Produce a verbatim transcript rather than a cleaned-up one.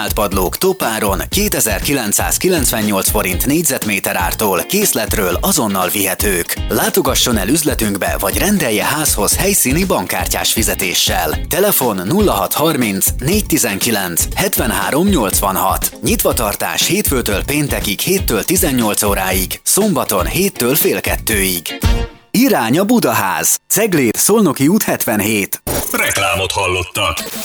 laminált padlók topáron kétezer-kilencszázkilencvennyolc forint négyzetméter ártól készletről azonnal vihetők. Látogasson el üzletünkbe, vagy rendelje házhoz helyszíni bankkártyás fizetéssel. Telefon nulla hat harminc négyszáztizenkilenc hetvenhárom nyolcvanhat. Nyitvatartás hétfőtől péntekig héttől tizennyolc óráig, szombaton héttől fél kettőig. Irány a Budaház. Cegléd, Szolnoki út hetvenhét. Reklámot hallottak.